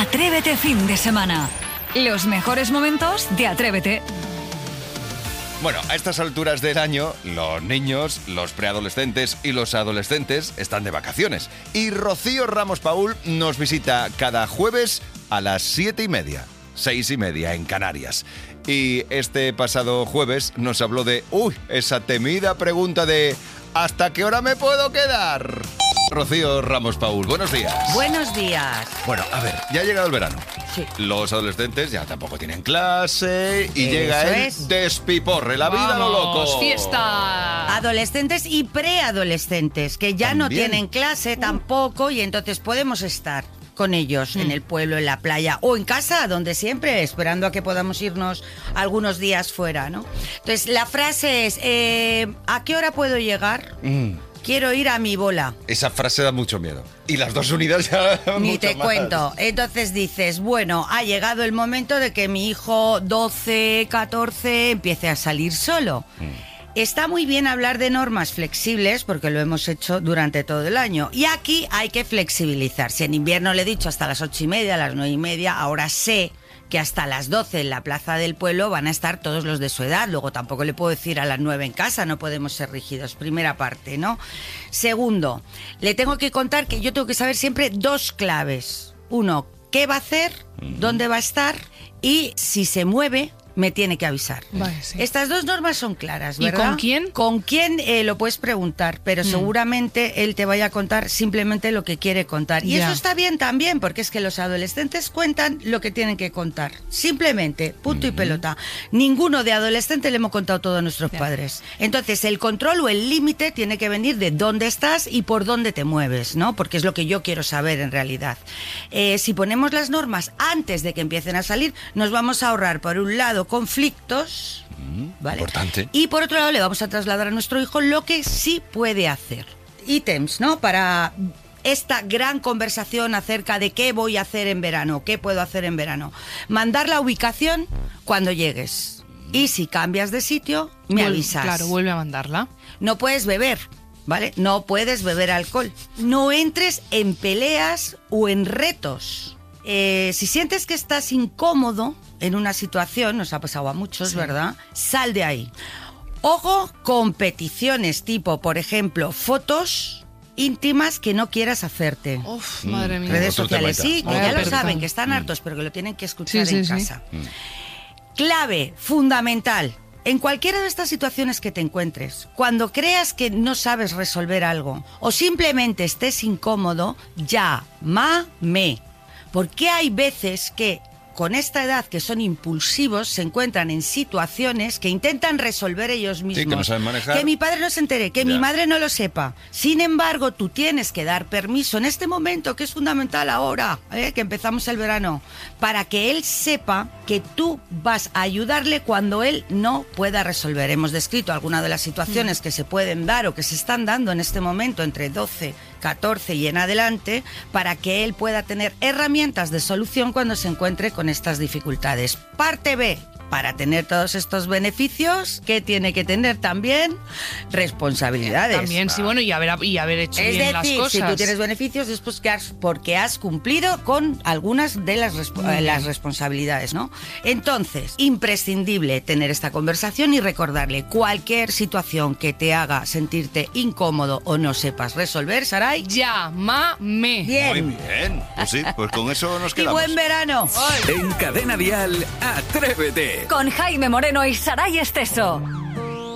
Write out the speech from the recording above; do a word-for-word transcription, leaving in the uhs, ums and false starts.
Atrévete fin de semana. Los mejores momentos de Atrévete. Bueno, a estas alturas del año, los niños, los preadolescentes y los adolescentes están de vacaciones. Y Rocío Ramos Paul nos visita cada jueves a las siete y media, seis y media en Canarias. Y este pasado jueves nos habló de, uy, esa temida pregunta de ¿hasta qué hora me puedo quedar? Rocío Ramos Paul, buenos días. Buenos días. Bueno, a ver, ya ha llegado el verano. Sí. Los adolescentes ya tampoco tienen clase y Eso llega el es. despiporre, la vida a lo loco. ¡Fiesta! Adolescentes y preadolescentes, que ya no También. tienen clase tampoco y entonces podemos estar con ellos en el pueblo, en la playa o en casa, donde siempre, esperando a que podamos irnos algunos días fuera, ¿no? Entonces, la frase es, eh, ¿a qué hora puedo llegar? Mm, Quiero ir a mi bola. esa frase da mucho miedo. Y las dos unidas ya Ni mucho te más. cuento. Entonces dices, bueno, ha llegado el momento de que mi hijo doce, catorce empiece a salir solo. Está muy bien hablar de normas flexibles porque lo hemos hecho durante todo el año. Y aquí hay que flexibilizar. Si en invierno le he dicho hasta las ocho y media, a las nueve y media, ahora sé que hasta las doce en la plaza del pueblo van a estar todos los de su edad. Luego tampoco le puedo decir a las nueve en casa, no podemos ser rígidos. Primera parte, ¿no? Segundo, le tengo que contar que yo tengo que saber siempre dos claves. Uno, ¿qué va a hacer? ¿Dónde va a estar? Y si se mueve, me tiene que avisar. Vale, sí. Estas dos normas son claras, ¿Y ¿verdad? con quién? Con quién eh, lo puedes preguntar, pero Mm. seguramente él te vaya a contar simplemente lo que quiere contar. Y Ya. eso está bien también, porque es que los adolescentes cuentan lo que tienen que contar. Simplemente, punto y pelota. Ninguno de adolescente le hemos contado todo a nuestros Ya. padres. Entonces, el control o el límite tiene que venir de dónde estás y por dónde te mueves, ¿no? Porque es lo que yo quiero saber en realidad. Eh, si ponemos las normas antes de que empiecen a salir, nos vamos a ahorrar, por un lado, conflictos, ¿vale? Importante. Y por otro lado, le vamos a trasladar a nuestro hijo lo que sí puede hacer. Ítems, ¿no? Para esta gran conversación acerca de qué voy a hacer en verano, qué puedo hacer en verano. Mandar la ubicación cuando llegues. Y si cambias de sitio, me Vuel- avisas. Claro, vuelve a mandarla. No puedes beber, ¿vale? No puedes beber alcohol. No entres en peleas o en retos. Eh, si sientes que estás incómodo en una situación, nos ha pasado a muchos, Sí. ¿verdad? Sal de ahí. Ojo con peticiones tipo, por ejemplo, fotos íntimas que no quieras hacerte. Uf, madre mía. Redes otro sociales, temita. sí, que Vaya ya lo percal. saben, que están hartos, pero que lo tienen que escuchar Sí, en sí, sí. casa. Clave, fundamental. En cualquiera de estas situaciones que te encuentres, cuando creas que no sabes resolver algo o simplemente estés incómodo, llámame. Porque hay veces que con esta edad que son impulsivos se encuentran en situaciones que intentan resolver ellos mismos. Sí, que no saben manejar. Que mi padre no se entere, que Ya. mi madre no lo sepa. Sin embargo, tú tienes que dar permiso en este momento, que es fundamental ahora, ¿eh? que empezamos el verano, para que él sepa que tú vas a ayudarle cuando él no pueda resolver. Hemos descrito algunas de las situaciones que se pueden dar o que se están dando en este momento entre doce, catorce y en adelante, para que él pueda tener herramientas de solución cuando se encuentre con estas dificultades. Parte B. Para tener todos estos beneficios, ¿qué tiene que tener también? Responsabilidades. También, sí, bueno, y haber, y haber hecho Es bien las decir, cosas. si tú tienes beneficios es pues que has- porque has cumplido con algunas de las, resp- eh, las responsabilidades, ¿no? Entonces, imprescindible tener esta conversación y recordarle cualquier situación que te haga sentirte incómodo o no sepas resolver, Saray. Llámame. Bien. Muy bien. Pues sí, pues con eso nos Y quedamos. buen verano. En Cadena Dial, Atrévete. Con Jaime Moreno y Saray Esteso.